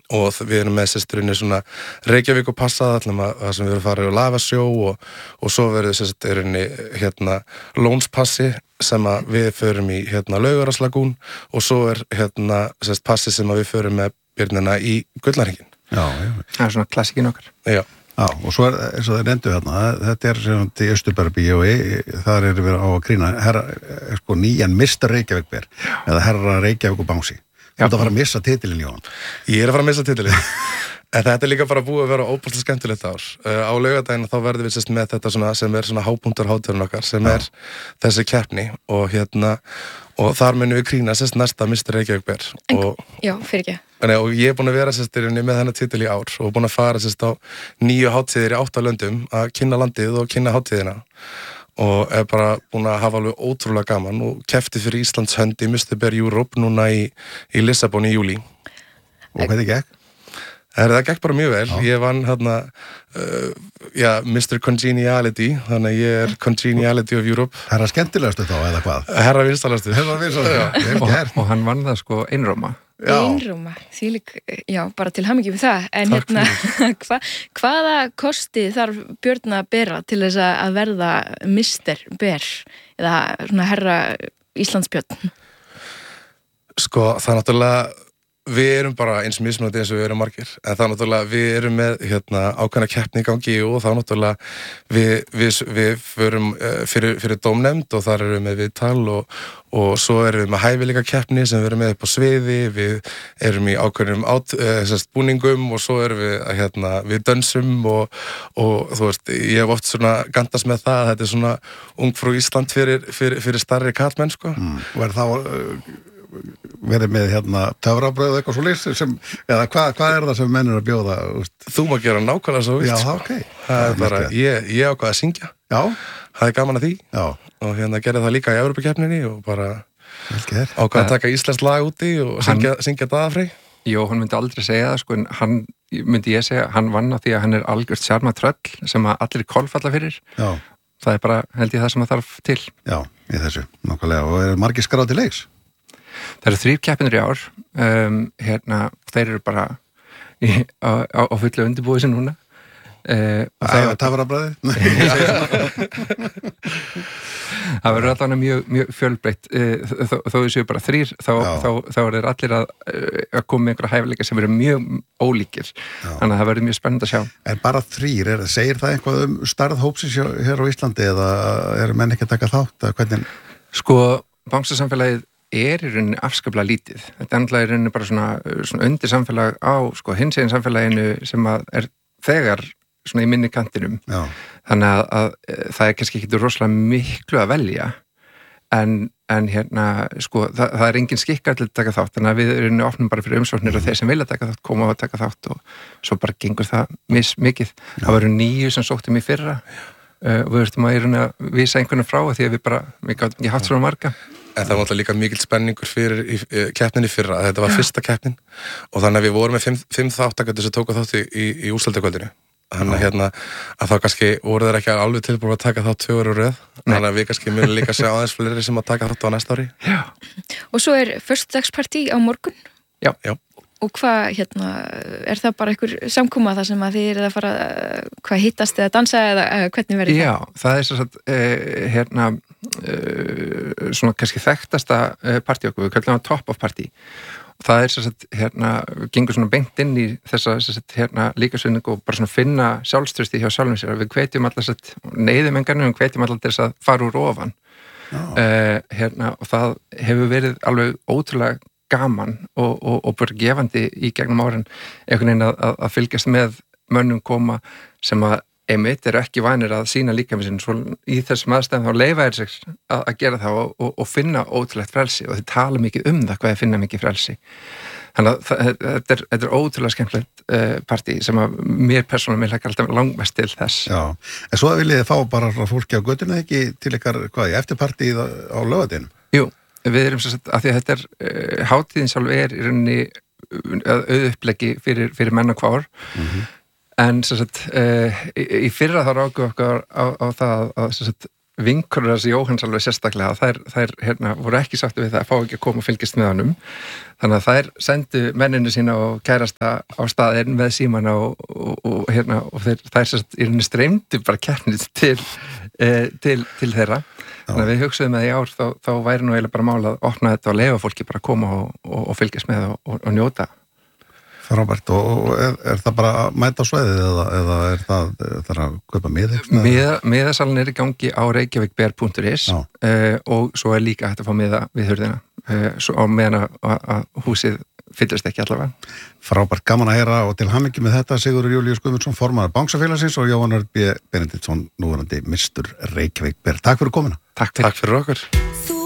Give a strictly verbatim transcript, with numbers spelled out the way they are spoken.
og við erum með systurinni svona Reykjavík og passað allum að það sem við erum farið á lafasjó og, og svo verður systurinni hérna lónspassi sem að við förum í hérna Laugarárslagún og svo er hérna sérst passi sem að við förum með björnina í Gullnahringinn. Já, já. Það er svona klassikinn okkar. Já. Já, og svo er eins og það nefndu hérna, þetta er sem til Austurbergbíói, þar er við á að krýna herra, sko nýjan mister Reykjavík ber, eða herra Reykjavík og Bangsi. Þú ert að fara að missa titilinn, Jón. Ég er að fara að missa titilinn. En þetta er líka bara búið að vera óbúslega skemmtilegt ár. Uh, á laugardaginn þá verðum við sérst með þetta svona, sem er svona hápunktur hátíðin okkar, sem Já. Er þessi keppni og hérna, og þar munum við krýna sérst næsta mister Reykjavík ber. Og, já, fyrir ekki. Og ég er búin að vera sérst með þennan titil í ár og búin að fara sérst á nýju hátíðir í átta löndum að kynna landið og kynna hátíðina. Og er bara búin að hafa alveg ótrúlega gaman og keppti fyrir Íslands hönd í mister Bear Europe núna í, í Lissabon í júlí. Og hvernig gekk? Það gekk bara mjög vel. Já. Ég vann hérna, uh, já, mister Congeniality, þannig að ég er Congeniality of Europe. Herra skemmtilegastu þá, eða hvað? Herra vinstalastu. Herra vinstalastu, og, og hann vann það sko einróma. Einróma, þvílík, já, bara til hamingju við það. En Takk hérna, hva, hvaða kosti þarf Björn að bera til þess að verða mister Bear, eða svona herra Íslandsbjörn? Sko, það er náttúrulega við erum bara eins mismunandi eins og við erum margir, en það náttúrulega við erum með hérna ákveðna keppni í gangi og þá náttúrulega við, við, við förum fyrir, fyrir dómnefnd og þar erum við með viðtal og, og svo erum við með hæfileika keppni sem við erum með upp á sviði, við erum í ákveðnum át, sérst, búningum og svo erum við hérna, við dönsum og, og þú veist, ég hef oft svona gandast með það að þetta er svona ungfrú Ísland fyrir, fyrir, fyrir starri karlmenn, sko. Mm. Og er þá uh, verið með hérna töfrabröð eitthvað svo lýst sem, eða hvað hva er það sem menn er að bjóða? Úst? Þú má gera nákvæmlega svo vilt. Já, sko. ok. Það er bara, ég, ég ákvað að syngja. Já. Það er gaman að því. Já. Og hérna gerði það líka í Evrópukeppninni og bara ákvað að taka íslenskt lag úti og syngja, hann, syngja Daðafrey. Jó, hann myndi aldrei segja það, sko, en hann, myndi ég segja, hann vann á því að hann er algjört sjarma tröll sem að allir kolfalla fyrir. Já. Það er bara, held ég, það sem það þarf til. Já, í þessu, nákvæmlega. Og er margir skráð til leiks? Það eru þrír keppinir í ár, um, hérna, þeir eru bara í, á, á, á fullu undirbúið sem núna. Uh, það er tafrabræði? Það verður allavega mjög, mjög fjölbreytt, uh, þó, þó þessu bara þrír, þá, þá, þá er þeir allir að, að koma með einhverja hæfileika sem eru mjög ólíkir, Já. Þannig að það verður mjög spennandi að sjá. En bara þrír, er, segir það eitthvað um starð hópsins hér á Íslandi eða er menn ekki að taka þátt? Hvernig? Sko, bangsasamfélagið er í rauninni afskaplega lítið. Þetta er náttúrulega í rauninni bara svona, svona undir samfélag á sko, hinsegin samfélaginu sem að er þegar svona í minni kantinum. Já. Þannig að, að það er kannski ekki rosalega miklu að velja en, en hérna sko, það, það er engin skikkar til að taka þátt þannig að við erum opnum bara fyrir umsóknir mm. og þeir sem vilja taka þátt koma að taka þátt og svo bara gengur það mis mikið. Já. Það verður níu sem sóttum í fyrra uh, og við verðum að, að vísa einhvern frá því að við bara, við gátum ekki haft svona marga. En það var alltaf líka mikill spenningur fyrir í, í, keppninni fyrra, þetta var fyrsta keppnin og þannig að við vorum með fimm, fimm þáttakendur sem tóku þátt í, í, í úrslitakvöldinu. Þannig að hérna, að þá kannski voru þeir ekki alveg tilbúin að taka þátt tvö ára röð, þannig að við kannski munum líka sjá aðeins fleiri sem að taka þátt á næsta ári. Já. Og svo er föstudagspartí á morgun. Já. Já. Og hvað, hérna, er það bara einhver samkoma það sem að þið eruð að fara, hvað hittast eða dansa eða hvernig verður það? Já, það er svo að, uh, hérna, uh, svona kannski þekktasta uh, partí okkur, við kallum það top of party. Og það er svo að, hérna, við gengum svona beint inn í þessa, svo að, hérna, líkasvinning og bara svona finna sjálfströsti hjá sjálfum sér. Við hvetjum alltaf, neyðum engarnum, við hvetjum alltaf þess að fara úr ofan. Uh, hérna, og það hefur verið alveg ótrúlega gaman og, og, og bara gefandi í gegnum árin einhvern veginn að, að fylgjast með mönnum koma sem að einmitt eru ekki vanir að sína líkaminn sinn svo í þessum aðstæðum þá leyfa þeir sig að, að gera það og, og, og finna ótrúlegt frelsi og þeir tala mikið um það hvað þeir finna mikið frelsi þannig að það, þetta, er, þetta er ótrúlega skemmtilegt uh, partí sem að mér persónulega mér hækkar alltaf langmest til þess. Já, en svo viljið þið fá bara fólki á götunni ekki til ykkar, hvað, eftirpartíð á laugardeginum? Jú. Við erum svo að, að því að þetta er uh, hátíðin sjálf er í rauninni auðuppleggi fyrir, fyrir menn og kvár mm-hmm. en svo að uh, í, í fyrra þá rákum við okkar á, á það að svo að vinkonur hans Jóhanns alveg sérstaklega, þær, þær hérna, voru ekki sagt við það að fá ekki að koma og fylgjast með honum, þannig að þær sendu menninu sína og kærasta á staðinn með símana og, og, og hérna, og þeir, þær sérst í rauninni streymdu bara keppnið til, eh, til, til þeirra. Þannig að við hugsaðum að í ár þá, þá væri nú eiginlega bara mál að opna þetta og leyfa fólki bara að koma og, og, og fylgjast með og, og, og njóta. Frábært, og er, er það bara að mæta á sveðið eða, eða er það, það að kaupa miða? Miða, miðasalinn er í gangi á reykjavikber punktur is uh, og svo er líka hægt að fá miða við hurðina uh, svo á meðan að, að húsið fyllist ekki allavega. Frábært, gaman að heyra og til hamingju með þetta Sigurður Júlíus Guðmundsson, formaður Bangsafélagsins og Jóhann Örn B. Benediktsson, núverandi mistur Reykjavík ber. Takk fyrir komuna. Takk fyrir, Takk fyrir okkur.